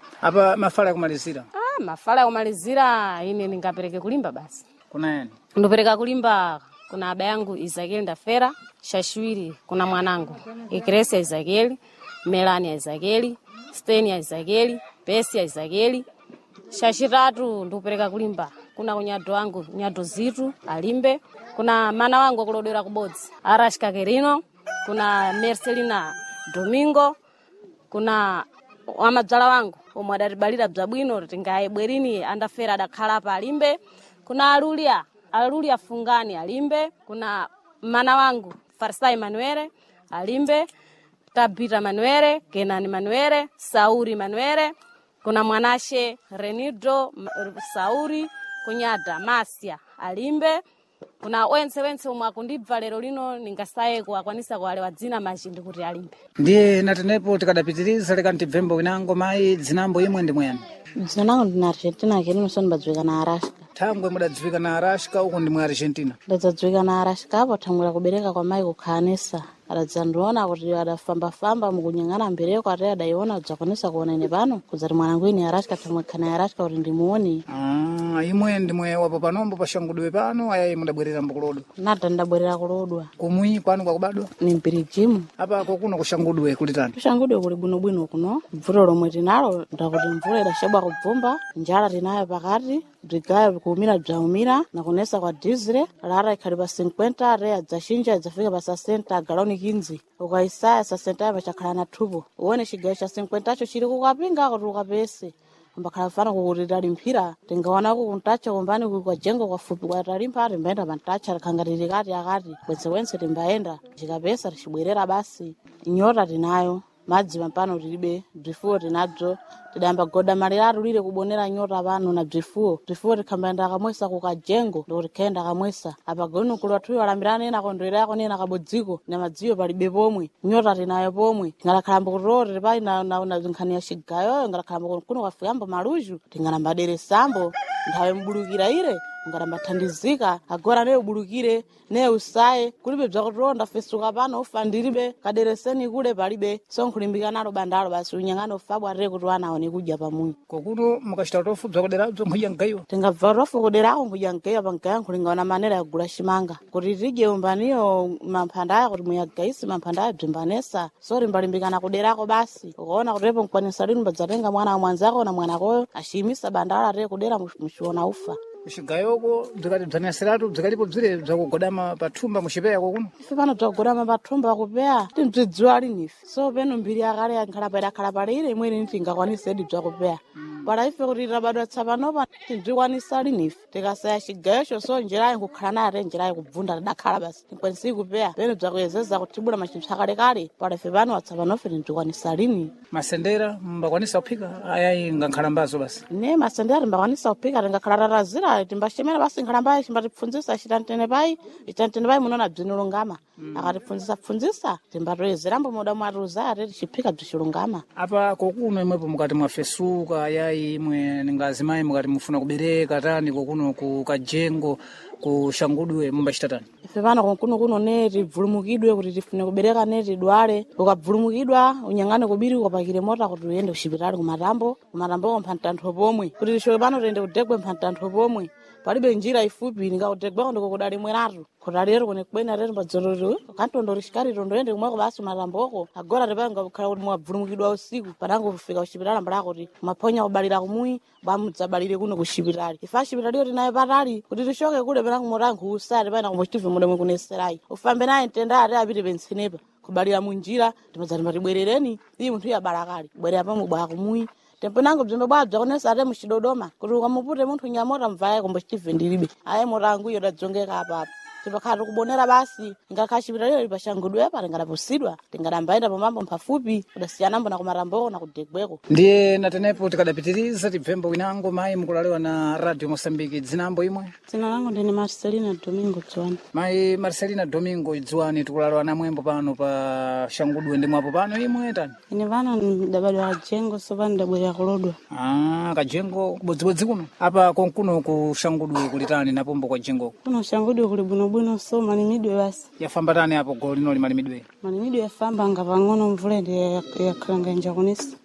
Apa mafala ya kumalizira? Mafala ya kumalizira ine ningapereke kulimba basi. Kuna yani? Ndopereka kulimba kuna aba yangu Ezekiel Ndafera, Shashwiri kuna mwanangu Ikresi Ezekiel, Melani Ezekiel, Steni Ezekiel, Pesi Ezekiel. Shashiratu ndopereka kulimba. Kuna kunyado wangu Nyado Zitu alimbe, kuna mana wangu kulodera kubodzi Arashka Kerino, kuna Marcelina Domingo, kuna wamadzala wangu omwe adatibalira bzabwino tingaye bwerini Andafera adakhala pa alimbe, kuna Alulia Fungani alimbe, kuna mana wangu Farsai Manuere alimbe, Tabita Manuere, Kenani Manuere, Sauri Manuere, kuna mwanashe Renido Sauri, kunyada Masia alimbe, kuna wense omwe akundibva lero lino ningasaye kuakwanisa kualewa dzina machindi kuti alimbe. Ndiye natenepo tikadapitiriza leka ntibvembo winango mayi dzinambo imwe ndi mwene. Dzina langu ndina Argentina kenino so ndibadzwika na Arashka. Thangwe mudadziwika na Arashka uko ndi mu Argentina. Ndadzadzwika na Arashka apo thangwera kubereka kwa mayi kukhanisa. Adadzandiona kuti adafamba mukunyang'ana mbereko ati adaiona kudzakonesa kuona ine pano kudzati mwanangu ine Arashka thangwe khana Arashka kuti ndimuone. Imwe ndimwe wapo panombo pashangudwe pano ayayi mudabwerera mbukulodwa. Nada ndabwerera kulodwa. Kumwi kwanu kwakubadwa? Ni Mpirijimu. Apa kokuno kushangudwe kulitani? Kushangudwe kuli bwinobwino kuno. Mvuto lomwe tinalo ndakuti mvula idashabwa kubvumba, njala tinayo pakati, bzigayo kuumira bzaumira na kunesa kwa dizre, lara ikhali pa 50, rea dzashinja dzafika pa 60 galoni 15. Ukaisaya 60 pachakhala na thupo. Uone chigayo cha 50 cho chiri kukapinga kuti ukapese. Mbakhala fana kukuti talimphira tingaonako kuntacha kumbani kwa jengo kwa fupi kwa talimpa timbaenda pantacha khangati kati akati wense timbaenda chikapesa tichibwerera basi. Nyota tinayo madzi pampano tilibe, bzifuwo tinadzo tidamba goda maliratu lile kubonera nyota pano na bzifuwo tikhambaenda kamwesa kukajengo ndikuti khenda kamwesa apa gonu kulwathuyo alambirana ena kondwera yako nena kabodziko na madziyo palibe pomwe nyota tinayo pomwe tingalakhalamba kutoti pai na nkhani ya chigayo ngalakhalamba kuno kafikamba maluju tingalamba dere sambo nthawe mbulukira ile ngalamba thandizika agora ne ubulukire ne usaye kulibe bzakutonda fesuka pano ufandiribe kadereseni kule palibe sonkhulimbika nalo bandalo basi unyang'ano ufabwa ate kuti wana ni kudya pamunyi kokuno mukachita tofu bzakuderadzo mhuja nkayo tingabva tofu kuderako mhuja nkayo pankaya nkhulingana manera yagula chimanga kuti tidye umbaniyo mamphanda aya kuti muyagaisi mamphanda aya bzimbanesa sori mbalimbikana kuderako basi ukaona kutepo nkwanisa linu mbadzatenga mwana wa mwanzako na mwanakoyo ashimisa bandalo ate kudera mushiona ufa Kushigayoko bzikati bzanasiratu bzikalipo bzire bzakugodama pathumba mushipeya kokuno ife pano bzakugodama pathumba kupeya timdzidziwa linife so peno mbiri akale yakhala pale ile imwe ini tingakwanisa edi bzakupeya pala ife kuti tabadwa tsapanopa timdzikwanisa linife tikasaya chigayocho so njirayi nkukhala nayo ate njirayi kubvunda tidakhala basi tinkwanisi kupeya peno bzakuyezeza kutibula machipsa kalekale pala ife pano watsapanofe timdzikwanisa lini masendera mbakwanisa kuphika ayayi ngankhalambazo basi ne masendera timbakwanisa kuphika tingakhala tatazira timbashemera basi nkhalambayi chimbatipfunzisa chitantene pai munona bzinulungama akatipfunzisa timbatoyezerambo moda mwatiuza ate tichiphika bzichilungama apa kokuno imwepo mukati mwafesuka ayayi imwe ningazimayi mukati mufuna kubereka tani kokuno kukajengo kushangudwe mumbachita tani ife pano kokuno ne tibvulumukidwe kuti tifune kubereka ne tidwale ukabvulumukidwa unyang'ane kubiri ukapakire mota kuti uyende kuchipitali kumatambo mphanthantho pomwe kuti tishoke pano tiyende kudegwe mphanthantho pomwe palibe njira ifupi ndikakudegwako ndiko kudali mweratu kutalero kune kubena rero mbadzororo kantondo rishikari tondo ende kumwako basi matamboko agora repanga kukhala kuti mwabvulumukidwa usiku panango kufika kuchipitali mbala kuti maphonya kubalira kumui bamudzabalire kuno kuchipitali ife achipitaliyo tinaye patali kuti tishoke kule panango motankhu usati pana kumbochitive mudemwe kuneserayi ufambe naye ntenda ate apite pensenepa kubalira munjira timadzati matibwerereni iyi munthu yabalakali bwerera pamubwaka kumui tempenango bzimbe bwabza konesa ate muchidodoma kuti ukamupute munthu nyamota mvaye kombochitive ndilibe aye motangu iyo tadzongeka apapo tipakhala tikubonera basi ngakachipitaliyo pashangudwe pa tingadapusidwa tingadambaenda pamambo mphafupi kudasiyanambo na kumatamboko na kudegweko ndiye natenepo tikadapitiriza tibvembo winango mayi mukulalewa na Radio Mosambiki dzinambo imwe dzina langu ndine Marcelina Domingo Dziwani mayi Marcelina Domingo Dziwani tikulalewa na mwembo pano pa shangudwe ndi mwapo pano imwe tani ine pano ndabadwa kajengo so pano ndabwerera kulodwa kajengo kubodzibodzi kuno apa konkuno kushangudwe kulitani napombo kwa jengo kuno shangudwe kuli bwino so malimidwe basi yafamba tani apo golo lino limalimidwe malimidwe yafamba ngapang'ono mvula ndi yakhalanga nja kunisa